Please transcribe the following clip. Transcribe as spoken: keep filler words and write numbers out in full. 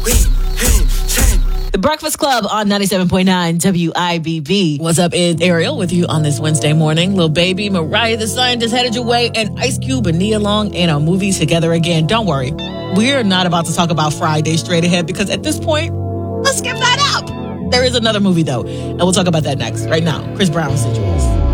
The Breakfast Club on ninety-seven point nine W I B B. What's up? It's Ariel with you on this Wednesday morning. Lil Baby, Mariah the Scientist headed your way, and Ice Cube and Nia Long in a movie together again. Don't worry. We're not about to talk about Friday straight ahead because at this point, let's skip that out. There is another movie, though, and we'll talk about that next. Right now, Chris Brown residuals.